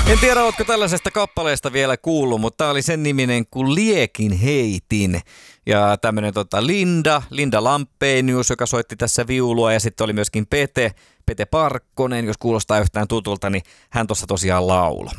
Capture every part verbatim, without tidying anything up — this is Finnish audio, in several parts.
En tiedä, ootko tällaisesta kappaleesta vielä kuullut, mutta tää oli sen niminen kuin Liekin heitin. Ja tämmönen tota Linda, Linda Lampenius, joka soitti tässä viulua, ja sitten oli myöskin Pete, Pete Parkkonen, jos kuulostaa yhtään tutulta, niin hän tuossa tosiaan laulo.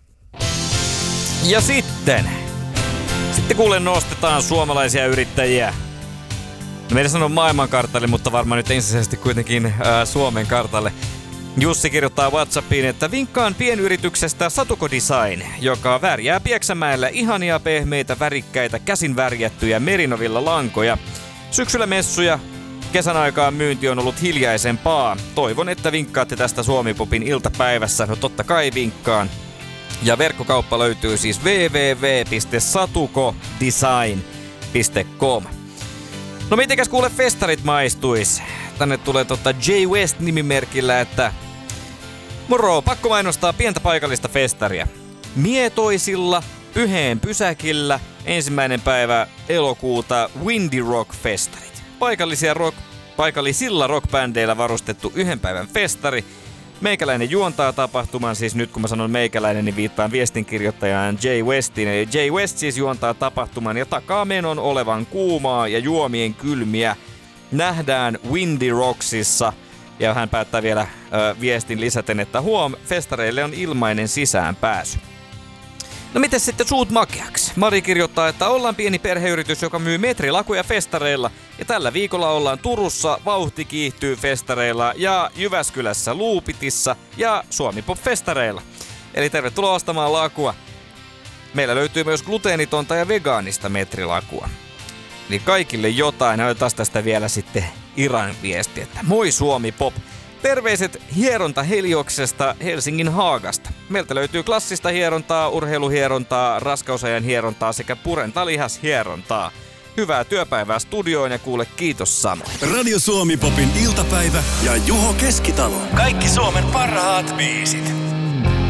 Ja sitten, sitten kuulen nostetaan suomalaisia yrittäjiä. No meidän sanon maailmankartalle, mutta varmaan nyt ensisijaisesti kuitenkin ää, Suomen kartalle. Jussi kirjoittaa WhatsAppiin, että vinkkaan pienyrityksestä Satuko Design, joka värjää Pieksämäellä ihania pehmeitä värikkäitä käsin värjättyjä Merinovilla lankoja. Syksyllä messuja, kesän aikaan myynti on ollut hiljaisempaa. Toivon, että vinkkaatte tästä Suomi-popin iltapäivässä. No totta kai vinkkaan. Ja verkkokauppa löytyy siis double-u double-u double-u piste satukodesign piste com. No mitenkäs kuule festarit maistuis? Tänne tulee totta J West nimimerkillä, että moro, pakko mainostaa pientä paikallista festaria. Mietoisilla, Pyheen pysäkillä, ensimmäinen päivä elokuuta Windy Rock festarit. Paikallisia rock, paikallisilla rockbändeillä varustettu yhden päivän festari. Meikäläinen juontaa tapahtuman, siis nyt kun mä sanon meikäläinen, niin viittaan viestinkirjoittajaan J Westiin. Eli J West siis juontaa tapahtuman ja takaa menon olevan kuumaa ja juomien kylmiä. Nähdään Windy Rocksissa. Ja hän päättää vielä ö, viestin lisäten, että huom, festareille on ilmainen sisäänpääsy. No miten sitten suut makeaksi? Mari kirjoittaa, että ollaan pieni perheyritys, joka myy metrilakuja festareilla. Ja tällä viikolla ollaan Turussa, Vauhti kiihtyy festareilla ja Jyväskylässä Luupitissa ja Suomi Pop festareilla. Eli tervetuloa ostamaan lakua. Meillä löytyy myös gluteenitonta ja vegaanista metrilakua. Eli kaikille jotain. Otetaan tästä vielä sitten Iran viesti, että moi Suomi Pop. Terveiset hieronta Helioksesta Helsingin Haagasta. Meiltä löytyy klassista hierontaa, urheiluhierontaa, raskausajan hierontaa sekä purentalihashierontaa. Hyvää työpäivää studioon ja kuule kiitos samoin. Radio Suomi Popin iltapäivä ja Juho Keskitalo. Kaikki Suomen parhaat biisit.